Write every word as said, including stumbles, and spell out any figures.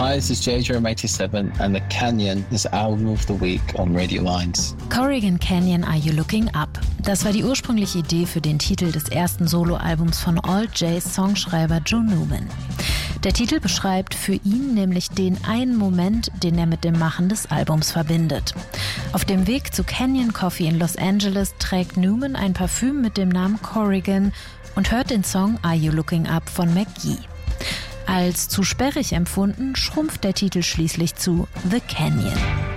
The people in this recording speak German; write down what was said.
Hi, this is J J eighty-seven and The Canyon is Album of the Week on Radio eins. Corrigan Canyon, Are You Looking Up? Das war die ursprüngliche Idee für den Titel des ersten Soloalbums von Alt J's Songschreiber Joe Newman. Der Titel beschreibt für ihn nämlich den einen Moment, den er mit dem Machen des Albums verbindet. Auf dem Weg zu Canyon Coffee in Los Angeles trägt Newman ein Parfüm mit dem Namen Corrigan und hört den Song Are You Looking Up von McGee. Als zu sperrig empfunden, schrumpft der Titel schließlich zu The Canyon.